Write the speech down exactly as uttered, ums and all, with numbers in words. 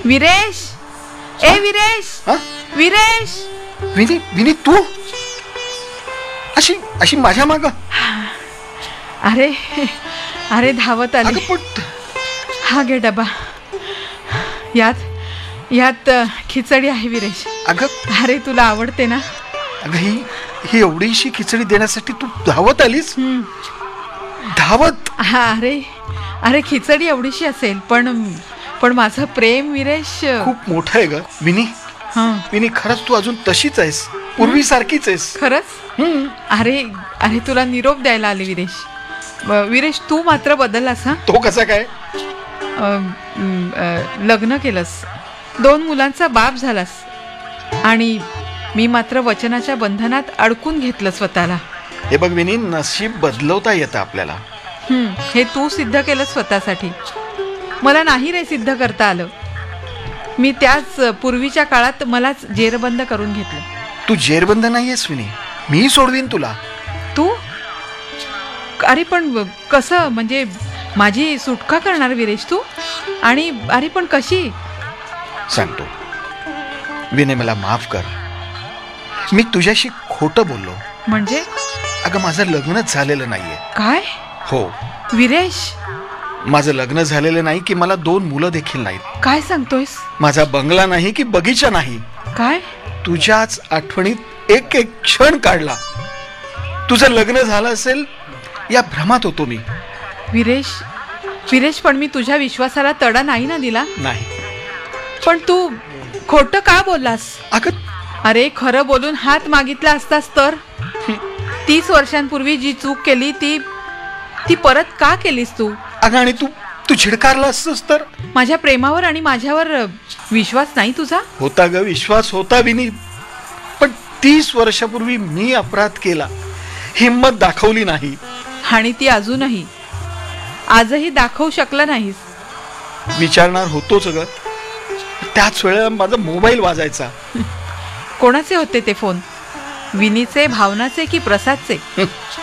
विरेश, ए विरेश, विरेश. विनी, विनी तू अशी अशी माझ्या माग? अरे अरे धावत आले. हा घे डबा. यात यात खिचडी आहे विरेश. अगं अरे तुला आवडते ना. अगं ही ही एवढीशी खिचडी देण्यासाठी तू धावत आलीस? धावत? हा अरे अरे खिचडी एवढीशी असेल पण पण माझं प्रेम विरेश खूप मोठं आहे ग विनी. विनी खरंच तू अजून तशीच आहेस, पूर्वी सारखीच आहेस. खरंच? अरे अरे तुला निरोप द्यायला आले विरेश. विरेश तू मात्र बदललास. हा तो कसा काय? लग्न केलंस, दोन मुलांचा बाप झालास आणि मी मात्र वचनाच्या बंधनात अडकून घेतलं स्वतःला. हे बघ विनी, नशीब बदलवता येतं आपल्याला. हम्म हे तू सिद्ध केलं स्वतःसाठी. मला नाही रे सिद्ध करता आलं. मी त्याच पूर्वीच्या काळात मलाच जेरबंद करून घेतलं. तू जेरबंद नाहीयेस विनी, मी सोडवीन तुला. तू? अरे पण कसं, म्हणजे माझी सुटका करणार विरेश तू? आणि अरे पण कशी? सांगतो विने, मला माफ कर. मी तुझ्याशी खोटं बोललो. म्हणजे? अगं माझं लग्नच झालेलं नाहीये. काय? हो विरेश, माझं लग्न झालेलं नाही की मला दोन मुलं देखील नाहीत. काय सांगतोयस? माझा बंगला नाही की बगीचा नाही. काय? तुझ्याच आठवणीत एक एक क्षण काढला. तुझं लग्न झालं असेल या भ्रमात होतो मी. विरेश विरेश पण मी तुझ्या विश्वासाला तडा नाही ना दिला. नाही. पण तू खोटं का बोललास? अगं अरे खरं बोलून हात मागितला असतास तर? तीस वर्षांपूर्वी जी चूक केली ती ती परत का केलीस तू? अगं आणि तू तू छिडकारला असतस तर? माझ्या प्रेमावर आणि माझ्यावर विश्वास नाही तुझा? होता ग, विश्वास होता विनी. पण तीस वर्षापूर्वी मी अपराध केला, हिम्मत दाखवली नाही. आणि ती अजूनही आजही दाखवू शकला नाहीस. विचारणार होतोच ग. त्याच वेळेला माझा मोबाईल वाजायचा. कोणाचे होते ते फोन? विनीचे, भावनाचे की प्रसादचे?